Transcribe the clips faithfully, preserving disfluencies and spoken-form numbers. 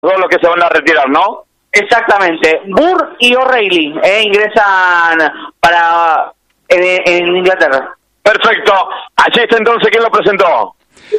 Todos los que se van a retirar, ¿no? Exactamente. Burr y O'Reilly eh, ingresan para en, en Inglaterra. Perfecto. Allí está entonces, ¿quién lo presentó?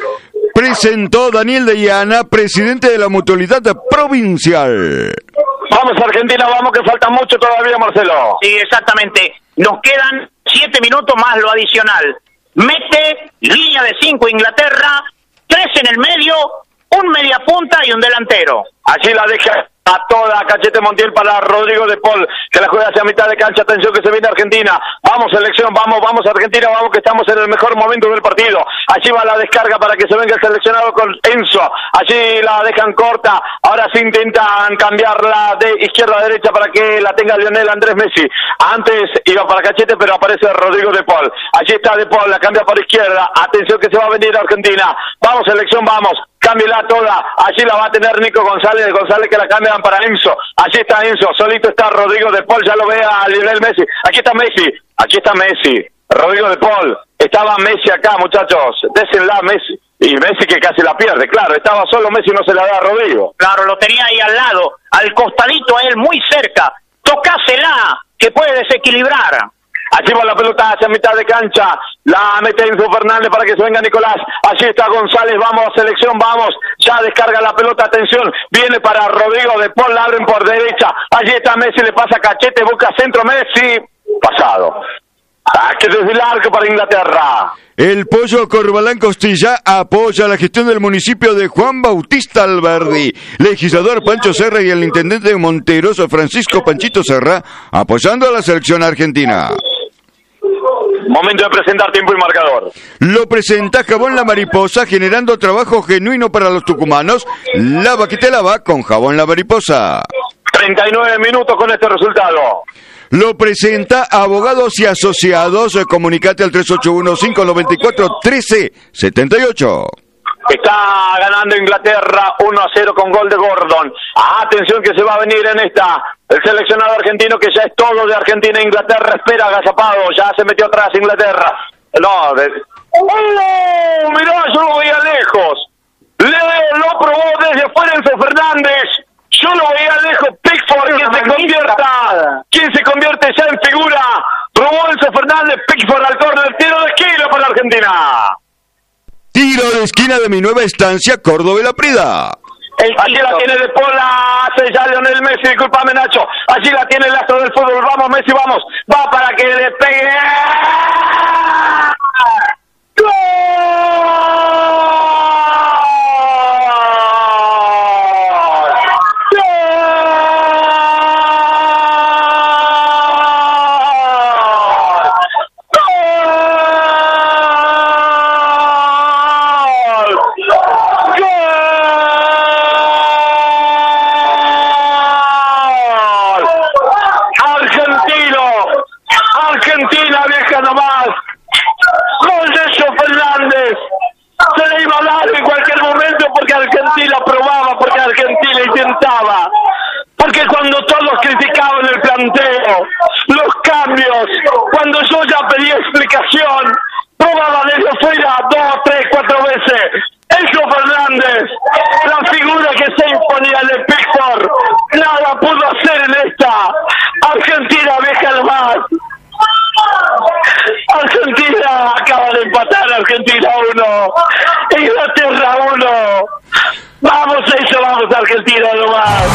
Presentó Daniel de Llana, presidente de la Mutualidad Provincial. Vamos Argentina, vamos que falta mucho todavía, Marcelo. Sí, exactamente. Nos quedan siete minutos más lo adicional. Mete línea de cinco Inglaterra, tres en el medio, un media punta y un delantero. Allí la deja a toda Cachete Montiel para Rodrigo de Paul, que la juega hacia mitad de cancha. Atención que se viene Argentina. Vamos selección, vamos, vamos Argentina, vamos que estamos en el mejor momento del partido. Allí va la descarga para que se venga el seleccionado con Enzo. Allí la dejan corta. Ahora sí intentan cambiarla de izquierda a derecha para que la tenga Lionel Andrés Messi. Antes iba para Cachete, pero aparece Rodrigo de Paul. Allí está de Paul, la cambia por izquierda. Atención que se va a venir Argentina. Vamos selección, vamos. Cámbiala toda, allí la va a tener Nico González, González que la cambian para Enzo, allí está Enzo, solito está Rodrigo de Paul, ya lo ve a Lionel Messi, aquí está Messi, aquí está Messi, Rodrigo de Paul, estaba Messi acá muchachos, désenla Messi, y Messi que casi la pierde, claro, estaba solo Messi y no se la da a Rodrigo. Claro, lo tenía ahí al lado, al costadito a él, muy cerca, tocásela, que puede desequilibrar. Allí va la pelota hacia mitad de cancha, la mete Enzo Fernández para que se venga Nicolás, allí está González, vamos selección, vamos, ya descarga la pelota, atención, viene para Rodrigo de Paul, la abren por derecha, allí está Messi, le pasa Cachete, busca centro, Messi, pasado, ah, que desde el arco para Inglaterra. El Pollo Corbalán Costilla apoya la gestión del municipio de Juan Bautista Alberdi. Legislador Pancho Serra y el intendente de Monteros, Francisco Panchito Serra, apoyando a la selección argentina. Momento de presentar tiempo y marcador. Lo presenta Jabón La Mariposa, generando trabajo genuino para los tucumanos. Lava que te lava con Jabón La Mariposa. treinta y nueve minutos con este resultado. Lo presenta Abogados y Asociados. Comunicate al tres ocho uno, cinco nueve cuatro, uno tres siete ocho. Está ganando Inglaterra uno a cero con gol de Gordon. Atención que se va a venir en esta. El seleccionado argentino que ya es todo de Argentina. Inglaterra espera agazapado. Ya se metió atrás Inglaterra. No, de... ¡Oh! Mirá, yo lo veía lejos. Le, lo probó desde afuera Enzo Fernández. Yo lo veía lejos. Pickford, quien se convierta. Quien se convierte ya en figura. Probó Enzo Fernández. Pickford al córner. Tiro de esquina para Argentina. Tiro de esquina de mi nueva estancia, Córdoba y La Prida. Allí la tiene de Pola, hace ya Lionel Messi, discúlpame Nacho. Allí la tiene el astro del fútbol, vamos Messi, vamos. Va para que le pegue. ¡Gol! Argentina probaba, porque Argentina intentaba, porque cuando todos criticaban el planteo, los cambios, cuando yo ya pedí explicación, probaba desde afuera dos, tres, cuatro veces. Enzo Fernández, la figura que se imponía de Pickford, nada pudo hacer en esta. Argentina deja el más. Argentina acaba de empatar, Argentina uno, Inglaterra uno. Vamos eso, vamos Argentina nomás.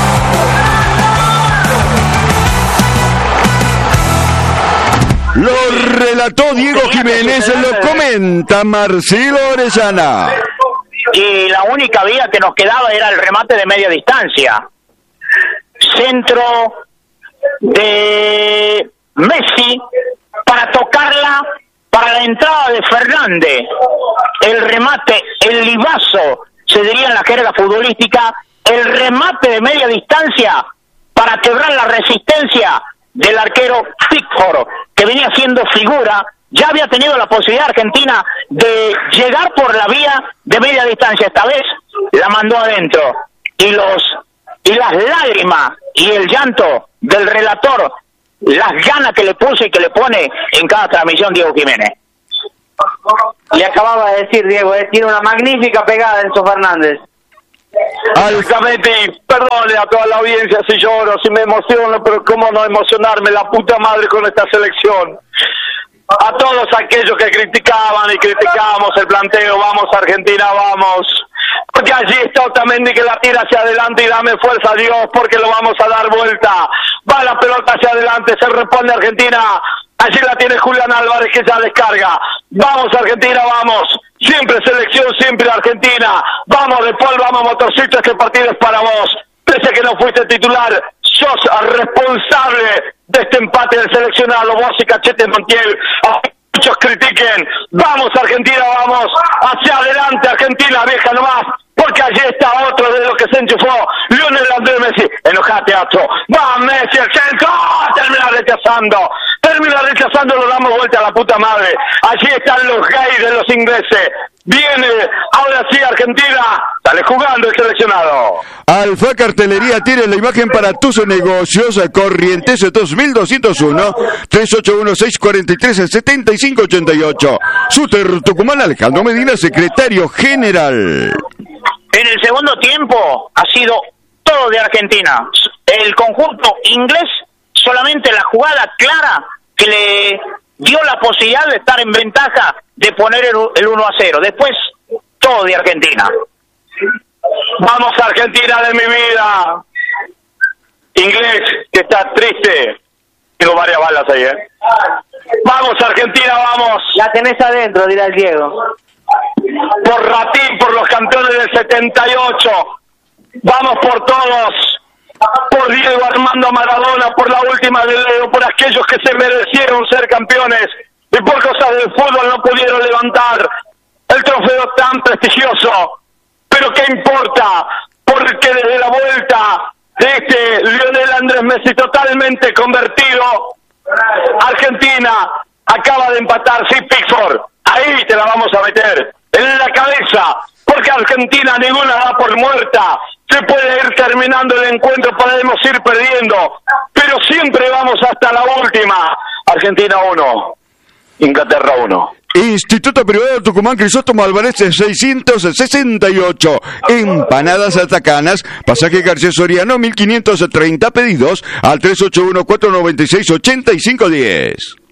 Lo relató Diego Jiménez, lo comenta Marcelo Orellana. Y la única vía que nos quedaba era el remate de media distancia. Centro de Messi para tocarla para la entrada de Fernández. El remate, el libazo, se diría en la jerga futbolística, el remate de media distancia para quebrar la resistencia del arquero Pickford, que venía siendo figura. Ya había tenido la posibilidad Argentina de llegar por la vía de media distancia. Esta vez la mandó adentro. Y los y las lágrimas y el llanto del relator, las ganas que le puso y que le pone en cada transmisión Diego Jiménez. Y acababa de decir Diego, eh, tiene una magnífica pegada Enzo Fernández. Exactamente, y perdone a toda la audiencia si lloro, si me emociono, pero cómo no emocionarme, la puta madre, con esta selección. A todos aquellos que criticaban y criticamos el planteo, vamos Argentina, vamos. Porque allí está Otamendi que la tira hacia adelante y dame fuerza a Dios porque lo vamos a dar vuelta. Va la pelota hacia adelante, se responde Argentina. Allí la tiene Julián Álvarez que ya descarga. Vamos Argentina, vamos. Siempre selección, siempre Argentina. Vamos de Paul, vamos Motorcito, este partido es para vos. Pese que no fuiste titular, sos responsable de este empate del seleccionado, vos y Cachete Montiel. Muchos critiquen, vamos Argentina, vamos, hacia adelante Argentina, vieja nomás, porque allí está otro de los que se enchufó, Lionel Andrés Messi, enojate Acho, va Messi al centro, termina rechazando, termina rechazando, lo damos vuelta a la puta madre, allí están los gays de los ingleses, viene, ahora sí Argentina, sale jugando el seleccionado. Alfa Cartelería tiene la imagen para tus negocios. Corrientes dos mil doscientos uno, tres ocho uno, seis cuatro tres, siete cinco ocho ocho. Suter Tucumán, Alejandro Medina, secretario general. En el segundo tiempo ha sido todo de Argentina. El conjunto inglés, solamente la jugada clara que le dio la posibilidad de estar en ventaja de poner el, el uno a cero. Después, todo de Argentina. Vamos Argentina de mi vida. Inglés, que está triste. Tengo varias balas ahí, ¿eh? Vamos Argentina, vamos. La tenés adentro, dirá el Diego. Por Ratín, por los campeones del setenta y ocho. Vamos por todos. Por Diego Armando Maradona, por la última de Leo, por aquellos que se merecieron ser campeones y por cosas del fútbol no pudieron levantar el trofeo tan prestigioso. Pero ¿qué importa? Porque desde la vuelta de este Lionel Andrés Messi totalmente convertido, Argentina acaba de empatar, sí, Pickford, ahí te la vamos a meter, en la cabeza, porque Argentina ninguna da por muerta, se puede ir terminando el encuentro, podemos ir perdiendo, pero siempre vamos hasta la última. Argentina uno, Inglaterra uno. Instituto Privado Tucumán Crisóstomo Álvarez seiscientos sesenta y ocho. Empanadas Atacanas, pasaje García Soriano mil quinientos treinta, pedidos al tres ocho uno, cuatro nueve seis, ocho cinco uno cero.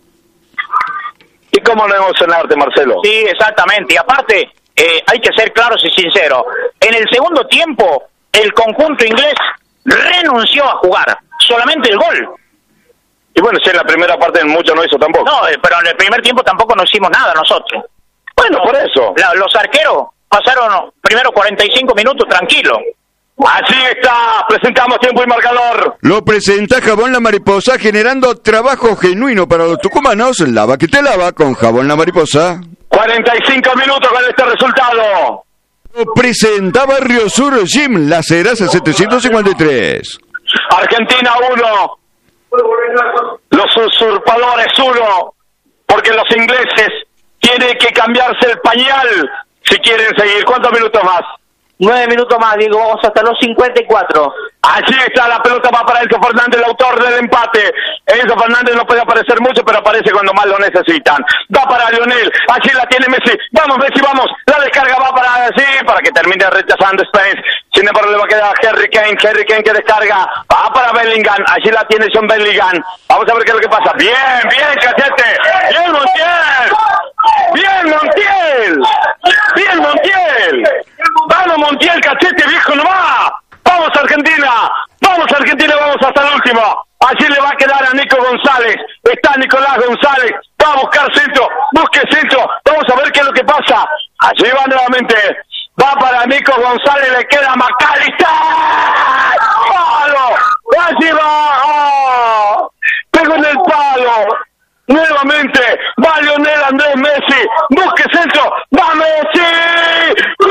¿Y cómo no emocionarte, Marcelo? Sí, exactamente. Y aparte, eh, hay que ser claros y sinceros. En el segundo tiempo, el conjunto inglés renunció a jugar. Solamente el gol. Y bueno, si en la primera parte mucho no hizo tampoco. No, eh, pero en el primer tiempo tampoco no hicimos nada nosotros. Bueno, por eso. La, los arqueros pasaron primero cuarenta y cinco minutos tranquilos. Así está, presentamos tiempo y marcador. Lo presenta Jabón La Mariposa, generando trabajo genuino para los tucumanos. Lava que te lava con Jabón La Mariposa. cuarenta y cinco minutos con este resultado. Lo presenta Barrio Sur Gym, Las Heras setecientos cincuenta y tres. Argentina uno. Los usurpadores uno, porque los ingleses tienen que cambiarse el pañal si quieren seguir. ¿Cuántos minutos más? Nueve minutos más, Diego, vamos hasta los cincuenta y cuatro. Allí está, la pelota va para Enzo Fernández, el autor del empate. Enzo Fernández no puede aparecer mucho, pero aparece cuando más lo necesitan. Va para Lionel, allí la tiene Messi. Vamos, Messi, vamos. La descarga va para sí, para que termine rechazando Spence. Sin embargo, le va a quedar Harry Kane, Harry Kane que descarga. Va para Bellingham, allí la tiene John Bellingham. Vamos a ver qué es lo que pasa. Bien, bien, Cachete. Bien, Montiel. Bien, Montiel. Bien, Montiel. Vamos, Montiel, Cachete, viejo nomás. Vamos, Argentina. Vamos, Argentina, vamos hasta el último. Allí le va a quedar a Nico González. Está Nicolás González. Va a buscar centro. Busque centro. Vamos a ver qué es lo que pasa. Allí va nuevamente. Va para Nico González. Le queda McAllister. ¡Palo! Allí va. ¡Oh! Pegó en el palo. Nuevamente. Va Lionel Andrés Messi. Busque centro. ¡Va Messi! ¡Gol!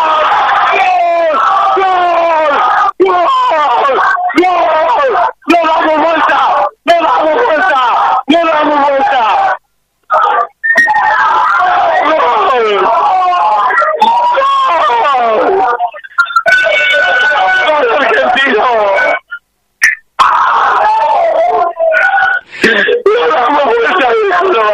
¡Gol! ¡Gol! ¡Gol! ¡No damos vuelta! ¡No damos vuelta! ¡No damos vuelta! ¡Gol! ¡Gol! ¡Gol argentino! ¡No damos vuelta, hijo!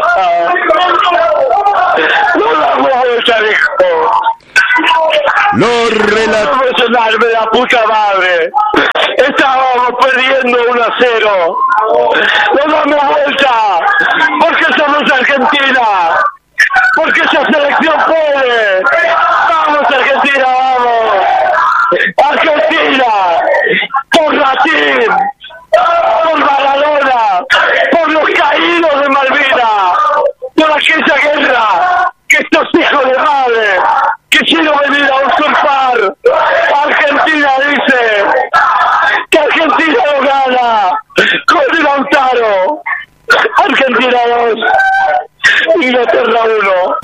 ¡No damos vuelta, hijo! Lo relata. perdonarme la puta madre. Estábamos perdiendo uno a cero. Nos damos vuelta. Porque somos Argentina. Porque esa selección puede. Vamos Argentina, vamos. Argentina. Por Latín. Por Maradona. Por los caídos de Malvinas. Por aquella guerra que estos hijos de madre quisieron venir a usurpar. Argentina dice que Argentina no gana con Lautaro. Argentina dos, Inglaterra uno.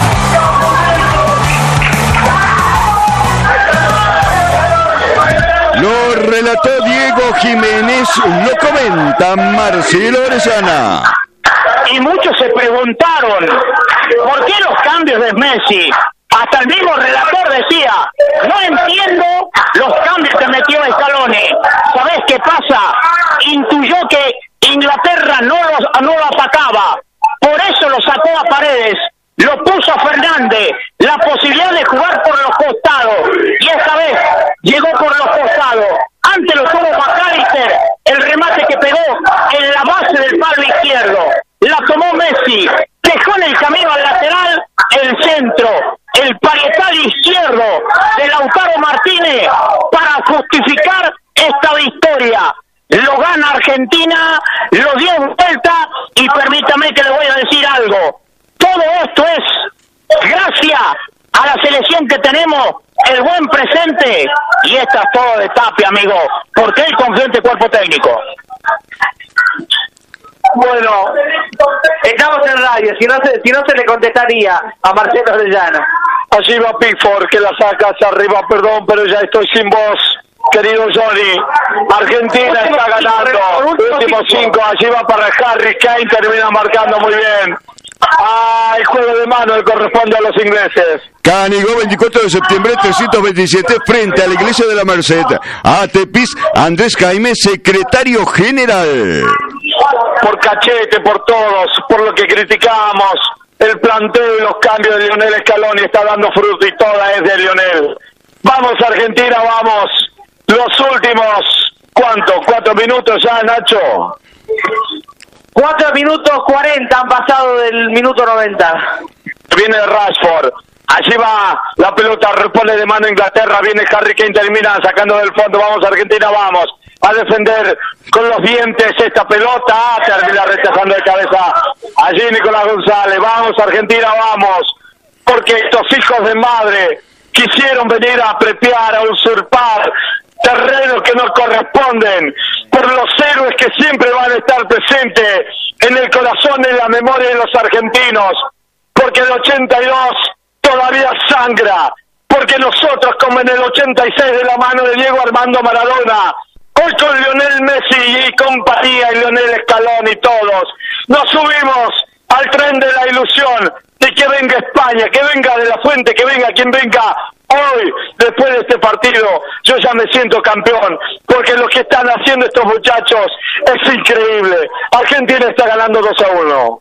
Lo relató Diego Jiménez, lo comenta Marcelo Orellana. Y muchos se preguntaron, ¿por qué los cambios de Messi? Hasta el mismo relator decía, no entiendo los cambios que metió Scaloni. ¿Sabés qué pasa? Intuyó que Inglaterra no lo, no lo atacaba, por eso lo sacó a Paredes, lo puso a Fernández, la posibilidad de jugar por los costados, y esta vez llegó por los costados. Antes lo tuvo McAllister, el remate que pegó en la base del palo izquierdo. La tomó Messi, dejó en el camino al lateral el centro, el parietal izquierdo de Lautaro Martínez para justificar esta victoria. Lo gana Argentina, lo dio vuelta y permítame que le voy a decir algo. Todo esto es gracias a la selección que tenemos, el buen presente, y esta es todo de Tapia, amigo, porque él confía en este cuerpo técnico. Bueno, estamos en radio, si no se, si no se le contestaría a Marcelo Orellana. Allí va Pickford, que la saca hacia arriba, perdón, pero ya estoy sin voz, querido Johnny. Argentina está ganando, últimos cinco, allí va para Harry Kane, termina marcando muy bien. Ah, el juego de mano le corresponde a los ingleses. Canigó, veinticuatro de septiembre trescientos veintisiete, frente a la iglesia de la Merced. A Tepis, Andrés Jaime, secretario general. Por Cachete, por todos, por lo que criticamos, el planteo y los cambios de Lionel Scaloni está dando fruto y toda es de Lionel. Vamos Argentina, vamos. Los últimos, ¿cuánto? ¿Cuatro minutos ya, Nacho? Cuatro minutos cuarenta han pasado del minuto noventa. Viene Rashford. Allí va la pelota, repone de mano Inglaterra, viene Harry Kane, termina sacando del fondo, vamos Argentina, vamos a defender con los dientes esta pelota, termina rechazando de cabeza allí Nicolás González, vamos Argentina, vamos, porque estos hijos de madre quisieron venir a apropiar, a usurpar terrenos que no corresponden, por los héroes que siempre van a estar presentes en el corazón y en la memoria de los argentinos, porque el ochenta y dos todavía sangra, porque nosotros como en el ochenta y seis de la mano de Diego Armando Maradona, hoy con Lionel Messi y compañía y Lionel Scaloni y todos, nos subimos al tren de la ilusión de que venga España, que venga de la Fuente, que venga quien venga. Hoy, después de este partido, yo ya me siento campeón, porque lo que están haciendo estos muchachos es increíble. Argentina está ganando dos a uno.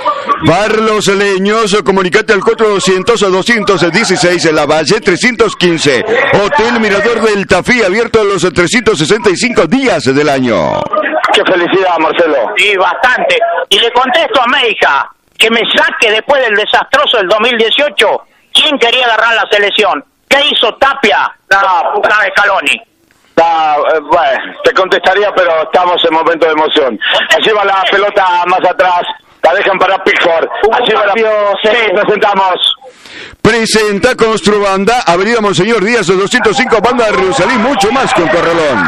Barlos Leñoso, comunicate al cuatro doscientos doscientos dieciséis en la Valle trescientos quince. Hotel Mirador del Tafí, abierto los trescientos sesenta y cinco días del año. Qué felicidad, Marcelo. Sí, bastante. Y le contesto a Meija que me saque después del desastroso del dos mil dieciocho. ¿Quién quería agarrar la selección? ¿Qué hizo Tapia? No, una de Scaloni. Ah, eh, bueno, te contestaría, pero estamos en momento de emoción. Allí va la pelota más atrás. La dejan para Pickford. Allí va la... Sí, presentamos. Presenta Construbanda, Avenida Monseñor Díaz, doscientos cinco, Banda de Riosalí, mucho más con Corralón.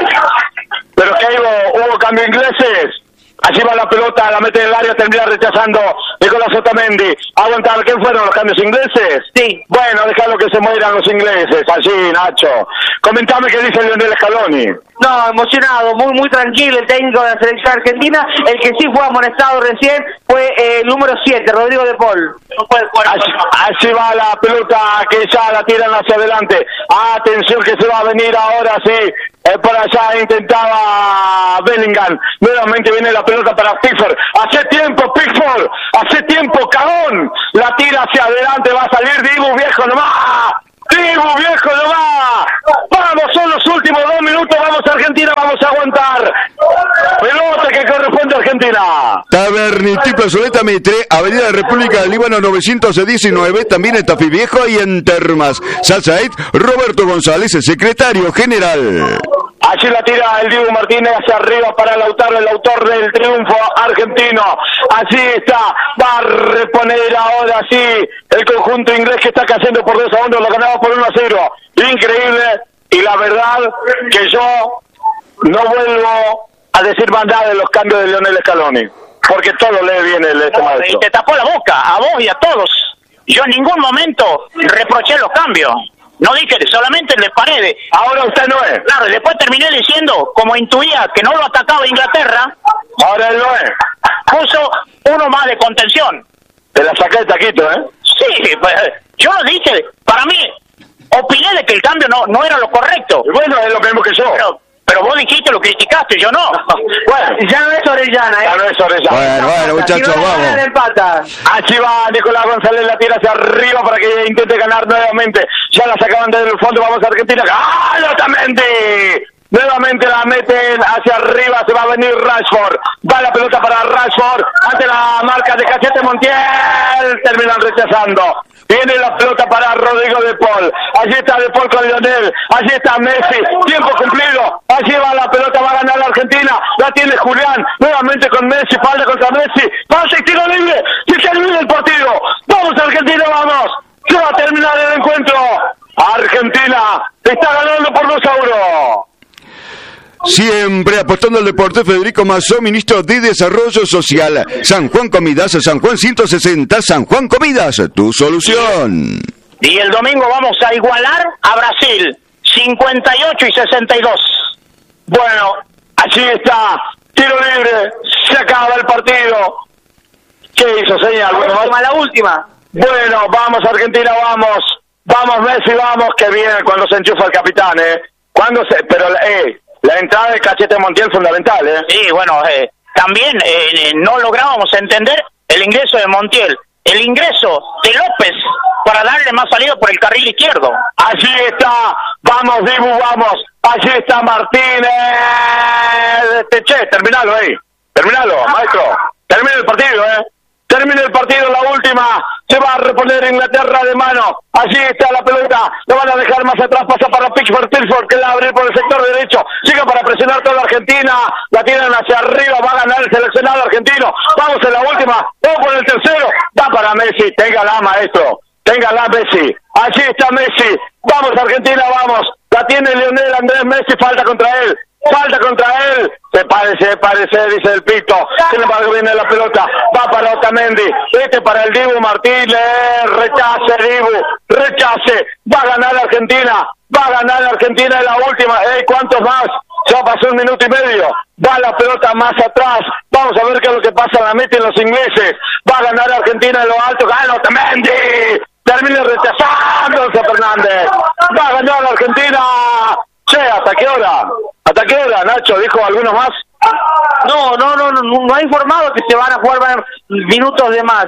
Pero que hubo, hubo cambio ingleses. Allí va la pelota, la mete en el área, termina rechazando Nicolás Otamendi. Aguantar, ¿qué fueron los cambios ingleses? Sí. Bueno, déjalo que se mueran los ingleses, allí, Nacho. Comentame qué dice Lionel Scaloni. No, emocionado, muy muy tranquilo el técnico de la selección argentina. El que sí fue amonestado recién fue eh, el número siete, Rodrigo de Paul. No puede jugar. Allí, allí va la pelota que ya la tiran hacia adelante. Atención que se va a venir ahora, sí. Eh, por allá intentaba Bellingham. Nuevamente viene la pelota para Pickford. Hace tiempo, Pickford. Hace tiempo, cagón. La tira hacia adelante. Va a salir Dibu, viejo nomás. Dibu, viejo nomás. Vamos Tabernití Plazoleta Mitre, Avenida República del Líbano novecientos diecinueve, también en Tafí Viejo y en Termas. Salsa Eid, Roberto González, el secretario general. Allí la tira el Diego Martínez hacia arriba para Lautaro, el autor del triunfo argentino. Allí está, va a reponer ahora sí el conjunto inglés que está cayendo por dos a uno, lo ganaba por uno a cero. Increíble, y la verdad que yo no vuelvo a decir más nada de los cambios de Lionel Scaloni, porque todo le viene el este maestro. Y te tapó la boca, a vos y a todos. Yo en ningún momento reproché los cambios. No dije, solamente le paré. Ahora usted no es. Claro, y después terminé diciendo, como intuía que no lo atacaba Inglaterra, ahora él no es. Puso uno más de contención. Te la saqué de taquito, ¿eh? Sí, pues yo lo dije, para mí, opiné de que el cambio no, no era lo correcto. Y bueno, es lo mismo que yo. Pero, pero vos dijiste, lo criticaste, yo no. Bueno, ya no es Orellana, ¿eh? Ya no es Orellana. Bueno, bueno, muchachos, vamos. Empata. Allí va Nicolás González, la tira hacia arriba para que intente ganar nuevamente. Ya la sacaban desde el fondo, vamos a Argentina. ¡Ah, Otamendi! Nuevamente la meten hacia arriba, se va a venir Rashford. Va la pelota para Rashford ante la marca de Cachete Montiel. Terminan rechazando. Viene la pelota para Rodrigo de Paul. Allí está de Paul con Lionel. Allí está Messi. Tiempo cumplido. Allí va la pelota, va a ganar la Argentina. La tiene Julián. Nuevamente con Messi. Falta contra Messi. Pase y tiro libre. Se termina el partido. Vamos Argentina, vamos. Se va a terminar el encuentro. Argentina está ganando por dos a uno. Siempre apostando al deporte, Federico Mazó, ministro de Desarrollo Social. San Juan Comidas, San Juan ciento sesenta, San Juan Comidas, tu solución. Y el domingo vamos a igualar a Brasil, cincuenta y ocho y sesenta y dos. Bueno, allí está, tiro libre, se acaba el partido. ¿Qué hizo, señal? Bueno, Última, la última. bueno, vamos Argentina, vamos. Vamos Messi, vamos, que bien cuando se enchufa el capitán, ¿eh? Cuando se... Pero, eh... la entrada de Cachete Montiel es fundamental, ¿eh? Sí, bueno, eh, también eh, no lográbamos entender el ingreso de Montiel, el ingreso de López para darle más salida por el carril izquierdo. Allí está, vamos Dibu, vamos, allí está Martínez. Che, terminalo ahí, terminalo, maestro, termina el partido, ¿eh? Termina el partido, la última, se va a reponer Inglaterra de mano, allí está la pelota, lo van a dejar más atrás, pasa para Pickford, Pickford que la abre por el sector derecho, llega para presionar toda la Argentina, la tiran hacia arriba, va a ganar el seleccionado argentino, vamos en la última, vamos por el tercero, va para Messi, téngala maestro, téngala Messi, allí está Messi, vamos Argentina, vamos, la tiene Lionel Andrés Messi, falta contra él, falta contra él, se parece, se parece, dice el pito, sin embargo viene la pelota, va para Otamendi, este para el Dibu Martínez, rechace Dibu, rechace, va a ganar Argentina, va a ganar Argentina en la última, eh, ¿cuántos más? Ya pasó un minuto y medio, va la pelota más atrás, vamos a ver qué es lo que pasa, la meten los ingleses, va a ganar Argentina en lo alto, gana Otamendi, termina rechazándose Fernández, va a ganar Argentina. Che, ¿hasta qué hora? ¿Hasta qué hora, Nacho? ¿Dijo algunos más? No, no, no, no, no ha informado que se van a jugar minutos de más.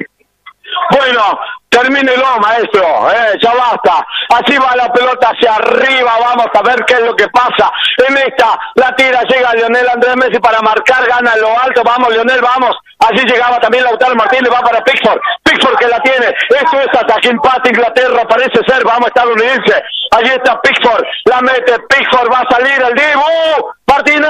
Bueno, termínelo, maestro, eh, ya basta. Así va la pelota hacia arriba, vamos a ver qué es lo que pasa. En esta, la tira, llega Lionel Andrés Messi para marcar, gana en lo alto, vamos Lionel, vamos. Allí llegaba también Lautaro Martínez, va para Pickford, Pickford que la tiene. Esto es hasta que empate Inglaterra, parece ser, vamos estadounidense. Allí está Pickford, la mete, Pickford va a salir el Dibu, Martínez.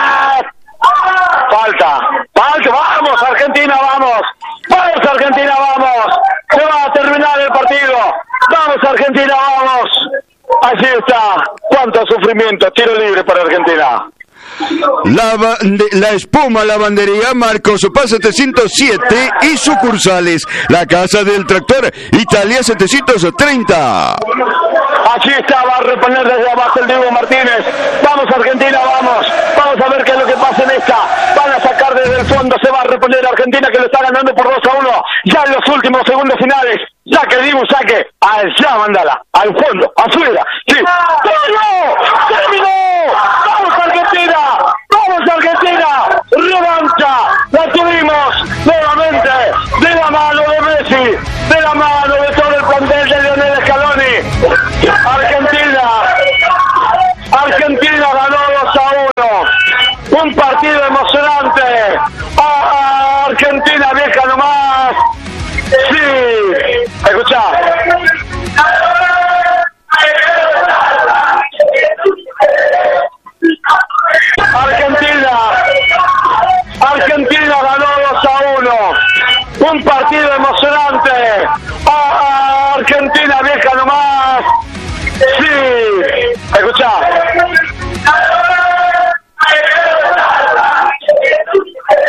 Falta, falta, vamos Argentina, vamos. Vamos Argentina, vamos. Se va a terminar el partido. Vamos Argentina, vamos. Allí está. Cuánto sufrimiento. Tiro libre para Argentina. La, bande, la espuma lavandería Marcos Paz setecientos siete y sucursales. La Casa del Tractor Italia setecientos treinta. Allí está, va a reponer desde abajo el Diego Martínez. Vamos Argentina, vamos. Vamos a ver qué es lo que pasa en esta. Van a sacar desde el fondo, se va a reponer Argentina que lo está ganando por dos a uno. Ya en los últimos segundos finales. Saque Dibu, saque. Allá, mándala. Al fondo, afuera. Sí. ¡Terminó! ¡Terminó! ¡Vamos Argentina! ¡Vamos Argentina! ¡Revancha! ¡La tuvimos nuevamente! De la mano de Messi, de la mano de todo el plantel de Lionel Scaloni. Argentina. Argentina ganó dos a uno. Un partido emocionante. ¡Ah! Escuchá,